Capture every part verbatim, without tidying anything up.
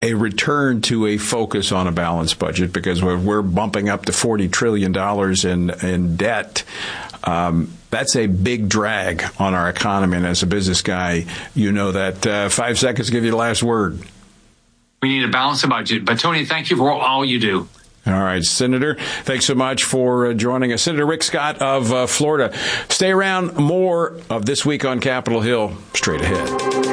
a return to a focus on a balanced budget, because we're, we're bumping up to forty trillion dollars in, in debt. Um, that's a big drag on our economy. And as a business guy, you know that. Uh, five seconds to give you the last word. We need a balanced budget. But, Tony, thank you for all you do. All right, Senator, thanks so much for uh, joining us. Senator Rick Scott of uh, Florida. Stay around. More of This Week on Capitol Hill straight ahead.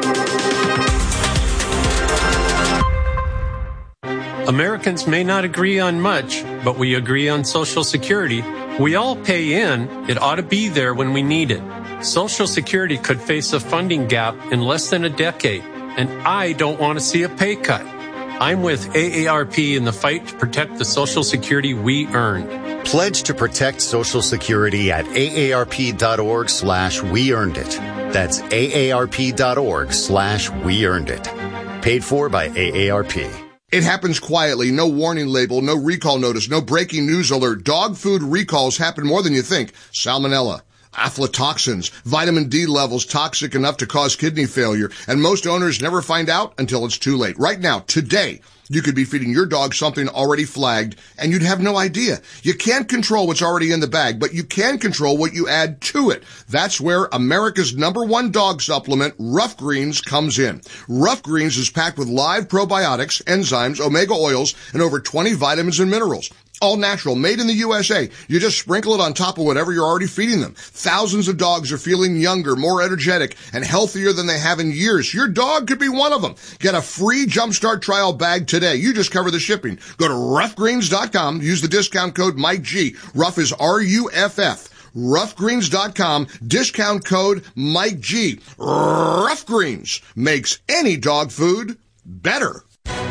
Americans may not agree on much, but we agree on Social Security. We all pay in. It ought to be there when we need it. Social Security could face a funding gap in less than a decade, and I don't want to see a pay cut. I'm with A A R P in the fight to protect the Social Security we earned. Pledge to protect Social Security at aarp.org slash we earned it. That's aarp.org slash we earned it. Paid for by A A R P. It happens quietly, no warning label, no recall notice, no breaking news alert. Dog food recalls happen more than you think. Salmonella, aflatoxins, vitamin D levels toxic enough to cause kidney failure, and most owners never find out until it's too late. Right now, today, you could be feeding your dog something already flagged, and you'd have no idea. You can't control what's already in the bag, but you can control what you add to it. That's where America's number one dog supplement, Rough Greens, comes in. Rough Greens is packed with live probiotics, enzymes, omega oils, and over twenty vitamins and minerals. All natural, made in the U S A. You just sprinkle it on top of whatever you're already feeding them. Thousands of dogs are feeling younger, more energetic, and healthier than they have in years. Your dog could be one of them. Get a free Jumpstart trial bag today. You just cover the shipping. Go to rough greens dot com. Use the discount code Mike G. Rough is R U F F. rough greens dot com. Discount code Mike G. Rough Greens makes any dog food better.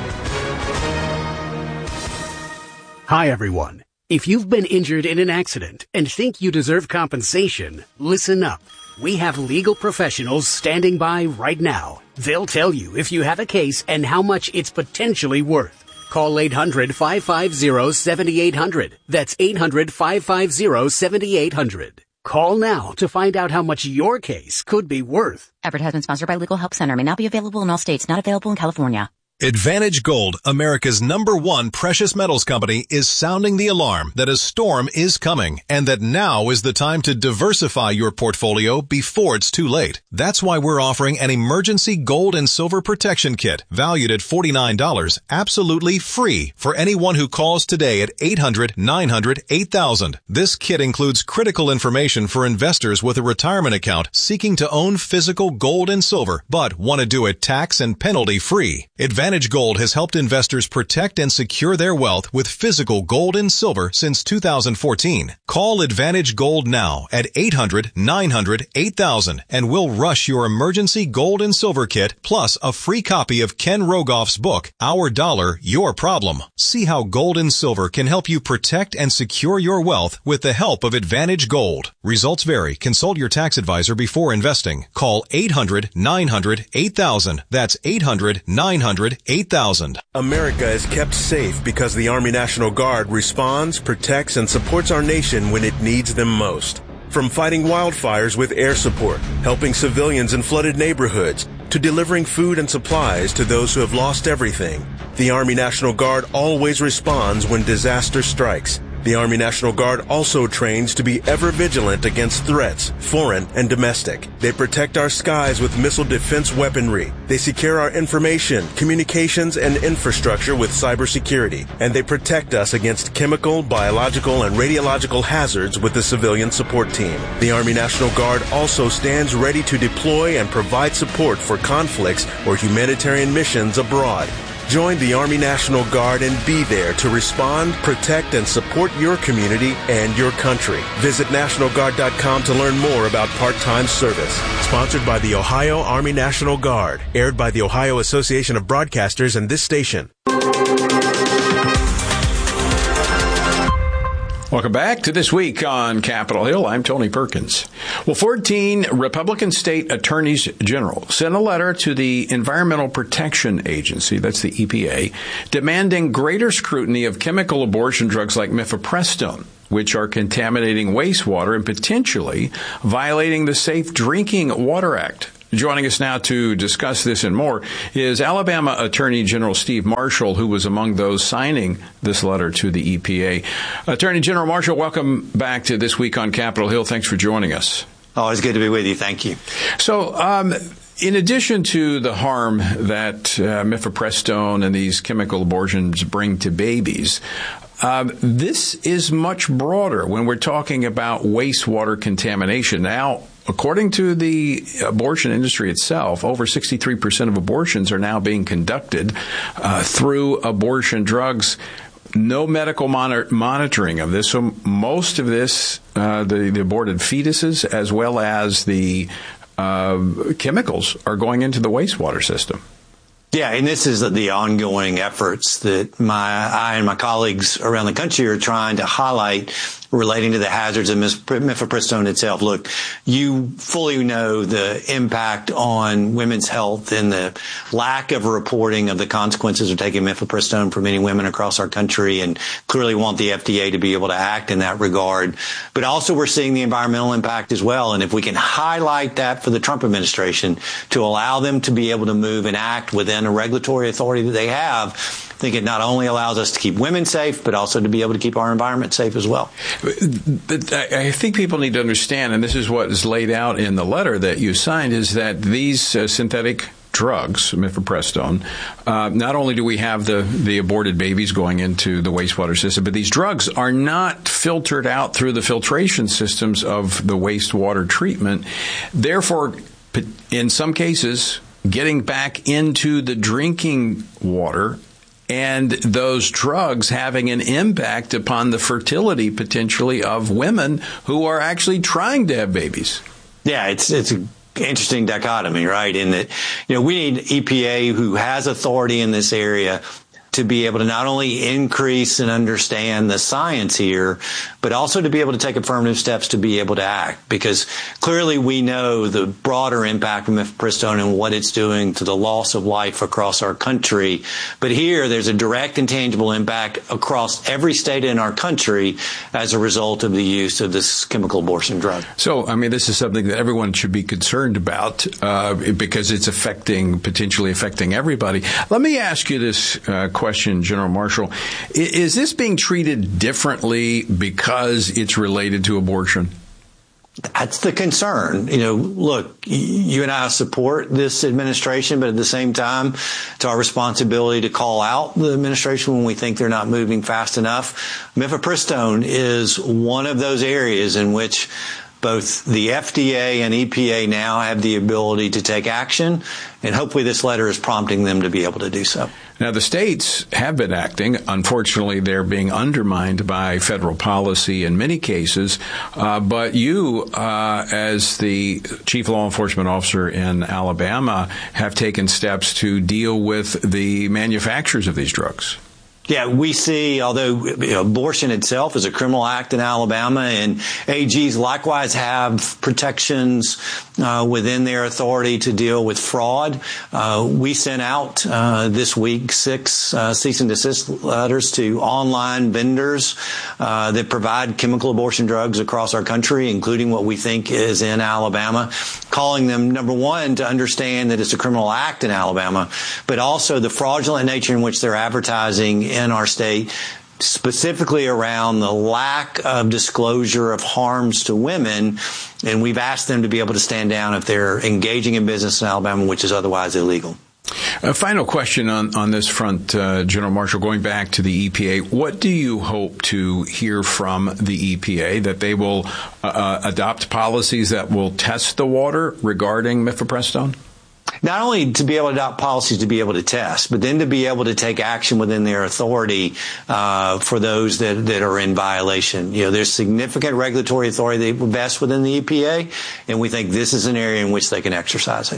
Hi, everyone. If you've been injured in an accident and think you deserve compensation, listen up. We have legal professionals standing by right now. They'll tell you if you have a case and how much it's potentially worth. Call eight hundred, five five zero, seven eight zero zero. That's eight hundred, five five zero, seven eight zero zero. Call now to find out how much your case could be worth. Advertisement sponsored by Legal Help Center. May not be available in all states. Not available in California. Advantage Gold, America's number one precious metals company, is sounding the alarm that a storm is coming and that now is the time to diversify your portfolio before it's too late. That's why we're offering an emergency gold and silver protection kit valued at forty-nine dollars, absolutely free for anyone who calls today at eight hundred, nine hundred, eight thousand. This kit includes critical information for investors with a retirement account seeking to own physical gold and silver but want to do it tax and penalty free. Advantage Advantage Gold has helped investors protect and secure their wealth with physical gold and silver since two thousand fourteen. Call Advantage Gold now at eight hundred, nine hundred, eight thousand and we'll rush your emergency gold and silver kit plus a free copy of Ken Rogoff's book, Our Dollar, Your Problem. See how gold and silver can help you protect and secure your wealth with the help of Advantage Gold. Results vary. Consult your tax advisor before investing. Call eight hundred, nine hundred, eight thousand. That's eight hundred, nine hundred, eight thousand. America is kept safe because the Army National Guard responds, protects, and supports our nation when it needs them most. From fighting wildfires with air support, helping civilians in flooded neighborhoods, to delivering food and supplies to those who have lost everything, the Army National Guard always responds when disaster strikes. The Army National Guard also trains to be ever vigilant against threats, foreign and domestic. They protect our skies with missile defense weaponry. They secure our information, communications, and infrastructure with cybersecurity. And they protect us against chemical, biological, and radiological hazards with the civilian support team. The Army National Guard also stands ready to deploy and provide support for conflicts or humanitarian missions abroad. Join the Army National Guard and be there to respond, protect, and support your community and your country. Visit National Guard dot com to learn more about part-time service. Sponsored by the Ohio Army National Guard. Aired by the Ohio Association of Broadcasters and this station. Welcome back to This Week on Capitol Hill. I'm Tony Perkins. Well, fourteen Republican state attorneys general sent a letter to the Environmental Protection Agency, that's the E P A, demanding greater scrutiny of chemical abortion drugs like mifepristone, which are contaminating wastewater and potentially violating the Safe Drinking Water Act. Joining us now to discuss this and more is Alabama Attorney General Steve Marshall, who was among those signing this letter to the E P A. Attorney General Marshall, welcome back to This Week on Capitol Hill. Thanks for joining us. Oh, it's good to be with you. Thank you. So, um, in addition to the harm that uh, mifepristone and these chemical abortions bring to babies, Um, this is much broader when we're talking about wastewater contamination. Now, according to the abortion industry itself, over sixty-three percent of abortions are now being conducted uh, through abortion drugs. No medical monitor- monitoring of this. So most of this, uh, the, the aborted fetuses as well as the uh, chemicals are going into the wastewater system. Yeah, and this is the ongoing efforts that my I and my colleagues around the country are trying to highlight relating to the hazards of mifepristone itself. Look, you fully know the impact on women's health and the lack of reporting of the consequences of taking mifepristone for many women across our country, and clearly want the F D A to be able to act in that regard. But also we're seeing the environmental impact as well. And if we can highlight that for the Trump administration to allow them to be able to move and act within a regulatory authority that they have, I think it not only allows us to keep women safe, but also to be able to keep our environment safe as well. But I think people need to understand, and this is what is laid out in the letter that you signed, is that these uh, synthetic drugs, mifepristone, uh, not only do we have the, the aborted babies going into the wastewater system, but these drugs are not filtered out through the filtration systems of the wastewater treatment. Therefore, in some cases, getting back into the drinking water, and those drugs having an impact upon the fertility potentially of women who are actually trying to have babies. Yeah, it's it's an interesting dichotomy, right? In that, you know, we need E P A who has authority in this area to be able to not only increase and understand the science here, but also to be able to take affirmative steps to be able to act. Because clearly we know the broader impact of mifepristone and what it's doing to the loss of life across our country. But here there's a direct and tangible impact across every state in our country as a result of the use of this chemical abortion drug. So, I mean, this is something that everyone should be concerned about uh, because it's affecting, potentially affecting everybody. Let me ask you this uh, question. Question, General Marshall. Is this being treated differently because it's related to abortion? That's the concern. You know, look, you and I support this administration, but at the same time, it's our responsibility to call out the administration when we think they're not moving fast enough. Mifepristone is one of those areas in which both the F D A and E P A now have the ability to take action, and hopefully this letter is prompting them to be able to do so. Now, the states have been acting. Unfortunately, they're being undermined by federal policy in many cases. Uh, but you, uh, as the chief law enforcement officer in Alabama, have taken steps to deal with the manufacturers of these drugs. Yeah, we see, although you know, abortion itself is a criminal act in Alabama, and A Gs likewise have protections uh, within their authority to deal with fraud. Uh, we sent out uh, this week six uh, cease and desist letters to online vendors uh, that provide chemical abortion drugs across our country, including what we think is in Alabama, calling them, number one, to understand that it's a criminal act in Alabama, but also the fraudulent nature in which they're advertising in our state, specifically around the lack of disclosure of harms to women. And we've asked them to be able to stand down if they're engaging in business in Alabama, which is otherwise illegal. A final question on, on this front, uh, General Marshall, going back to the E P A, what do you hope to hear from the E P A, that they will uh, adopt policies that will test the water regarding mifepristone? Not only to be able to adopt policies to be able to test, but then to be able to take action within their authority uh, for those that, that are in violation. You know, there's significant regulatory authority that vests within the E P A, and we think this is an area in which they can exercise it.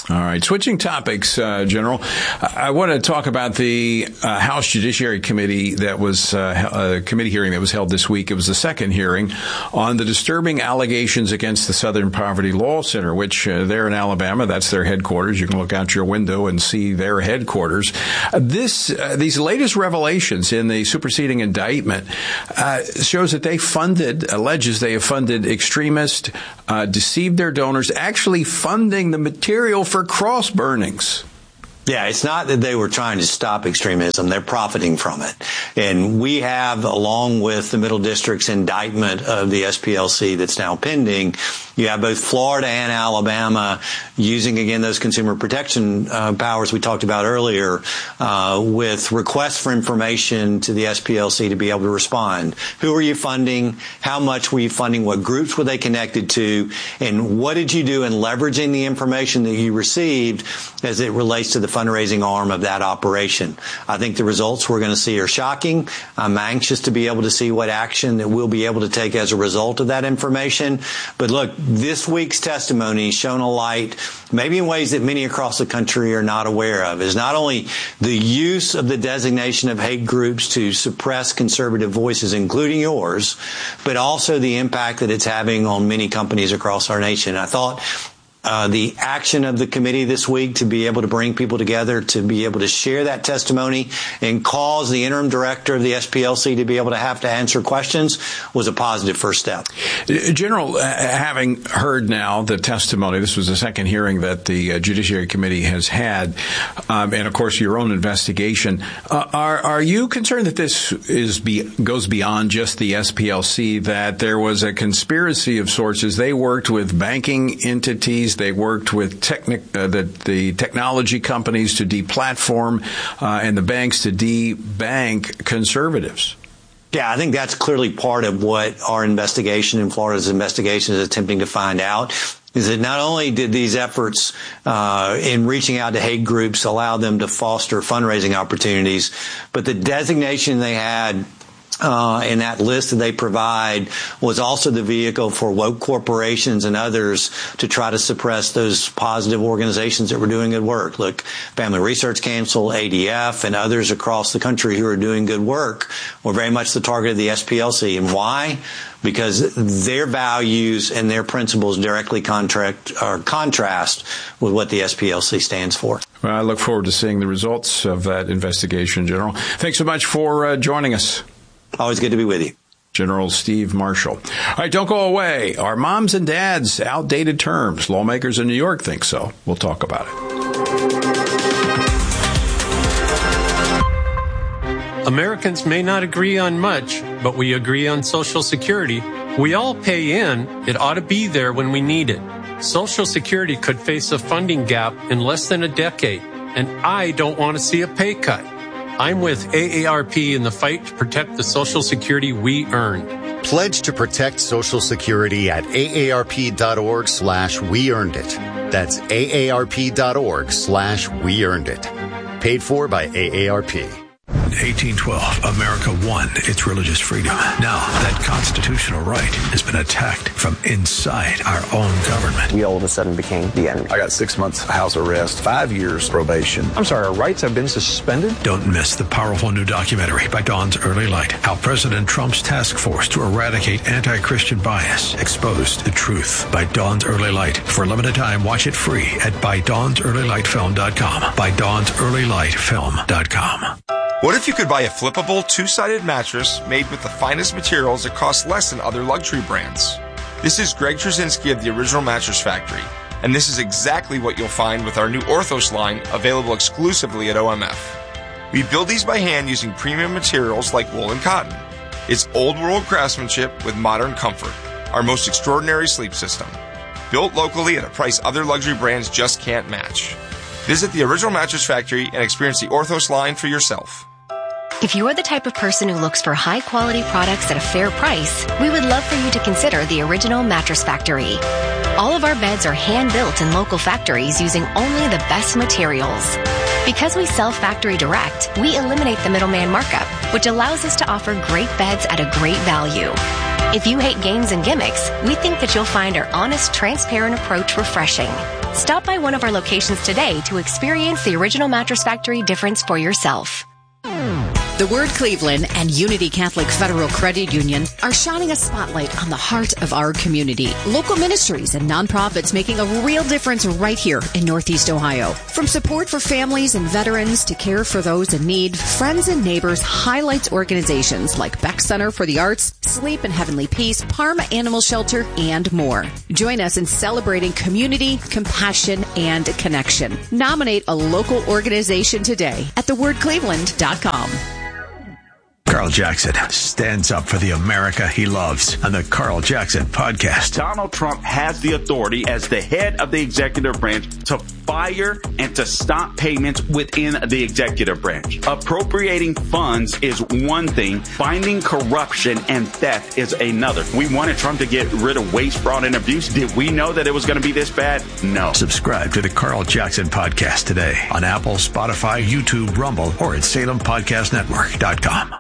All right. Switching topics, uh, General, I want to talk about the uh, House Judiciary Committee that was uh, a committee hearing that was held this week. It was the second hearing on the disturbing allegations against the Southern Poverty Law Center, which uh, they're in Alabama. That's their headquarters. You can look out your window and see their headquarters. Uh, this uh, these latest revelations in the superseding indictment uh, shows that they funded, alleges they have funded extremists, uh, deceived their donors, actually funding the material for cross burnings. Yeah, it's not that they were trying to stop extremism. They're profiting from it. And we have, along with the Middle District's indictment of the S P L C that's now pending, you have both Florida and Alabama using, again, those consumer protection uh, powers we talked about earlier uh, with requests for information to the S P L C to be able to respond. Who are you funding? How much were you funding? What groups were they connected to? And what did you do in leveraging the information that you received as it relates to the fundraising arm of that operation? I think the results we're going to see are shocking. I'm anxious to be able to see what action that we'll be able to take as a result of that information. But look, this week's testimony has shown a light, maybe in ways that many across the country are not aware of, is not only the use of the designation of hate groups to suppress conservative voices, including yours, but also the impact that it's having on many companies across our nation. I thought Uh, the action of the committee this week to be able to bring people together, to be able to share that testimony and cause the interim director of the S P L C to be able to have to answer questions was a positive first step. General, uh, having heard now the testimony, this was the second hearing that the uh, Judiciary Committee has had, um, and of course your own investigation. Uh, are are you concerned that this is be, goes beyond just the S P L C, that there was a conspiracy of sorts as they worked with banking entities? They worked with technic, uh, the, the technology companies to deplatform uh, and the banks to debank conservatives. Yeah, I think that's clearly part of what our investigation and Florida's investigation is attempting to find out. Is that not only did these efforts uh, in reaching out to hate groups allow them to foster fundraising opportunities, but the designation they had Uh, in that list that they provide was also the vehicle for woke corporations and others to try to suppress those positive organizations that were doing good work. Look, Family Research Council, A D F, and others across the country who are doing good work were very much the target of the S P L C. And why? Because their values and their principles directly contract or contrast with what the S P L C stands for. Well, I look forward to seeing the results of that investigation, General. Thanks so much for uh, joining us. Always good to be with you. General Steve Marshall. All right, don't go away. Are moms and dads outdated terms? Lawmakers in New York think so. We'll talk about it. Americans may not agree on much, but we agree on Social Security. We all pay in. It ought to be there when we need it. Social Security could face a funding gap in less than a decade, and I don't want to see a pay cut. I'm with A A R P in the fight to protect the Social Security we earned. Pledge to protect Social Security at aarp.org slash we earned it. That's aarp.org slash we earned it. Paid for by A A R P. eighteen twelve, America won its religious freedom. Now, that constitutional right has been attacked from inside our own government. We all of a sudden became the enemy. I got six months house arrest, five years probation. I'm sorry, our rights have been suspended? Don't miss the powerful new documentary by Dawn's Early Light, how President Trump's task force to eradicate anti-Christian bias exposed the truth, by Dawn's Early Light. For a limited time, watch it free at by dawns early light film dot com. by dawns early light film dot com. What if you could buy a flippable two-sided mattress made with the finest materials that cost less than other luxury brands? This is Greg Trzynski of the Original Mattress Factory, and this is exactly what you'll find with our new Orthos line available exclusively at O M F. We build these by hand using premium materials like wool and cotton. It's old-world craftsmanship with modern comfort, our most extraordinary sleep system. Built locally at a price other luxury brands just can't match. Visit the Original Mattress Factory and experience the Orthos line for yourself. If you're the type of person who looks for high-quality products at a fair price, we would love for you to consider the Original Mattress Factory. All of our beds are hand-built in local factories using only the best materials. Because we sell factory direct, we eliminate the middleman markup, which allows us to offer great beds at a great value. If you hate games and gimmicks, we think that you'll find our honest, transparent approach refreshing. Stop by one of our locations today to experience the Original Mattress Factory difference for yourself. The Word Cleveland and Unity Catholic Federal Credit Union are shining a spotlight on the heart of our community. Local ministries and nonprofits making a real difference right here in Northeast Ohio. From support for families and veterans to care for those in need, Friends and Neighbors highlights organizations like Beck Center for the Arts, Sleep and Heavenly Peace, Parma Animal Shelter, and more. Join us in celebrating community, compassion, and connection. Nominate a local organization today at the word cleveland dot com. Carl Jackson stands up for the America he loves on the Carl Jackson Podcast. Donald Trump has the authority as the head of the executive branch to fire and to stop payments within the executive branch. Appropriating funds is one thing. Finding corruption and theft is another. We wanted Trump to get rid of waste, fraud, and abuse. Did we know that it was going to be this bad? No. Subscribe to the Carl Jackson Podcast today on Apple, Spotify, YouTube, Rumble, or at Salem Podcast Network dot com.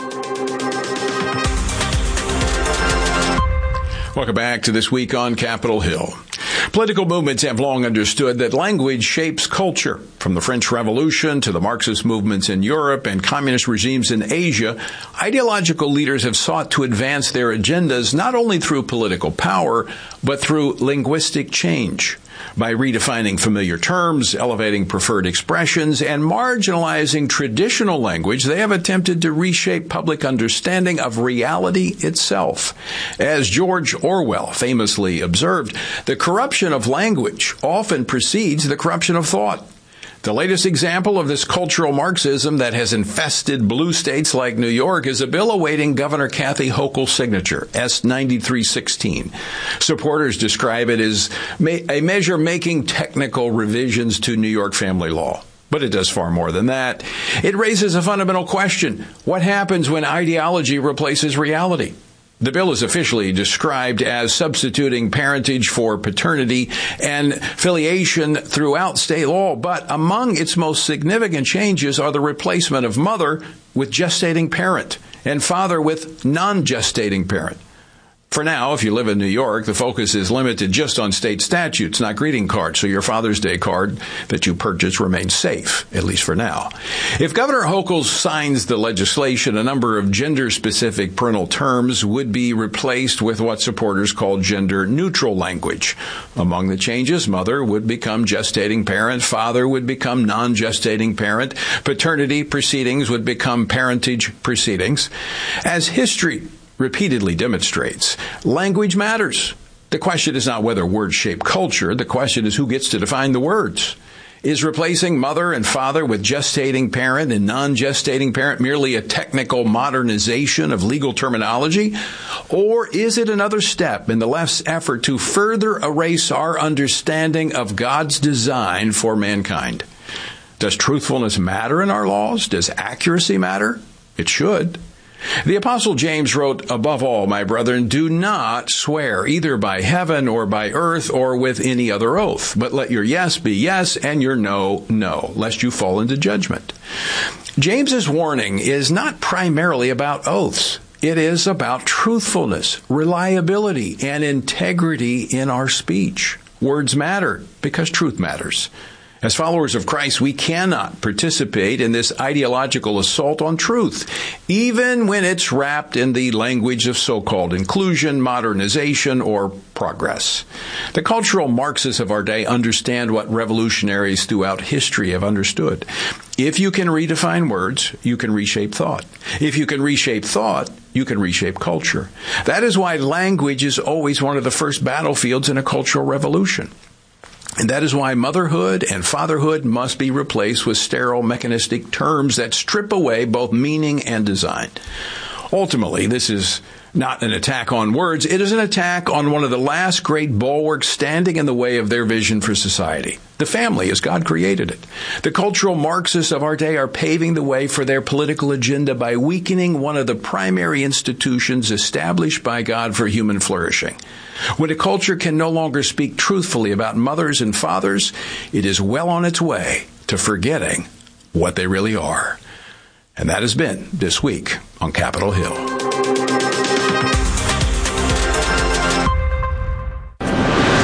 Welcome back to This Week on Capitol Hill. Political movements have long understood that language shapes culture. From the French Revolution to the Marxist movements in Europe and communist regimes in Asia, ideological leaders have sought to advance their agendas not only through political power, but through linguistic change. By redefining familiar terms, elevating preferred expressions, and marginalizing traditional language, they have attempted to reshape public understanding of reality itself. As George Orwell famously observed, the corruption of language often precedes the corruption of thought. The latest example of this cultural Marxism that has infested blue states like New York is a bill awaiting Governor Kathy Hochul's signature, S ninety-three sixteen. Supporters describe it as a measure making technical revisions to New York family law. But it does far more than that. It raises a fundamental question. What happens when ideology replaces reality? The bill is officially described as substituting parentage for paternity and filiation throughout state law, but among its most significant changes are the replacement of mother with gestating parent and father with non-gestating parent. For now, if you live in New York, the focus is limited just on state statutes, not greeting cards, so your Father's Day card that you purchase remains safe, at least for now. If Governor Hochul signs the legislation, a number of gender-specific parental terms would be replaced with what supporters call gender-neutral language. Among the changes, mother would become gestating parent, father would become non-gestating parent, paternity proceedings would become parentage proceedings. As history repeatedly demonstrates, language matters. The question is not whether words shape culture. The question is who gets to define the words. Is replacing mother and father with gestating parent and non-gestating parent merely a technical modernization of legal terminology? Or is it another step in the left's effort to further erase our understanding of God's design for mankind? Does truthfulness matter in our laws? Does accuracy matter? It should. The Apostle James wrote, "Above all, my brethren, do not swear either by heaven or by earth or with any other oath, but let your yes be yes and your no, no, lest you fall into judgment." James's warning is not primarily about oaths. It is about truthfulness, reliability, and integrity in our speech. Words matter because truth matters. As followers of Christ, we cannot participate in this ideological assault on truth, even when it's wrapped in the language of so-called inclusion, modernization, or progress. The cultural Marxists of our day understand what revolutionaries throughout history have understood. If you can redefine words, you can reshape thought. If you can reshape thought, you can reshape culture. That is why language is always one of the first battlefields in a cultural revolution. And that is why motherhood and fatherhood must be replaced with sterile mechanistic terms that strip away both meaning and design. Ultimately, this is not an attack on words. It is an attack on one of the last great bulwarks standing in the way of their vision for society. The family as God created it. The cultural Marxists of our day are paving the way for their political agenda by weakening one of the primary institutions established by God for human flourishing. When a culture can no longer speak truthfully about mothers and fathers, it is well on its way to forgetting what they really are. And that has been This Week on Capitol Hill.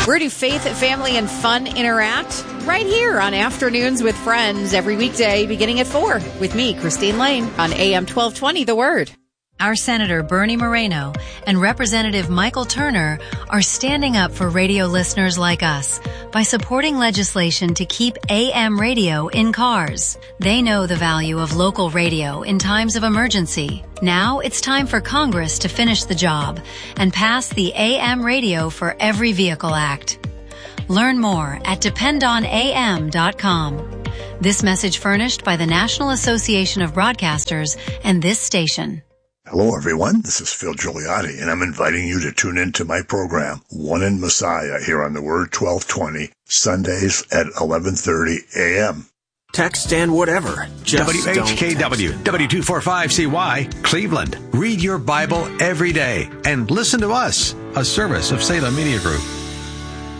Where do faith, family, and fun interact? Right here on Afternoons with Friends, every weekday beginning at four with me, Christine Lane, on A M twelve twenty, The Word. Our Senator Bernie Moreno and Representative Michael Turner are standing up for radio listeners like us by supporting legislation to keep A M radio in cars. They know the value of local radio in times of emergency. Now it's time for Congress to finish the job and pass the A M Radio for Every Vehicle Act. Learn more at depend on A M dot com. This message furnished by the National Association of Broadcasters and this station. Hello, everyone. This is Phil Gigliotti, and I'm inviting you to tune in to my program, One in Messiah, here on The Word twelve twenty, Sundays at eleven thirty a.m. Text and whatever. Just W H K W, W two forty-five C Y, Cleveland. Read your Bible every day and listen to us, a service of Salem Media Group.